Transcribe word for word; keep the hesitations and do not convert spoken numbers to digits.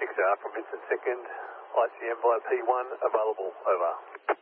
six R from Vincent second, I C M via P one, available, over.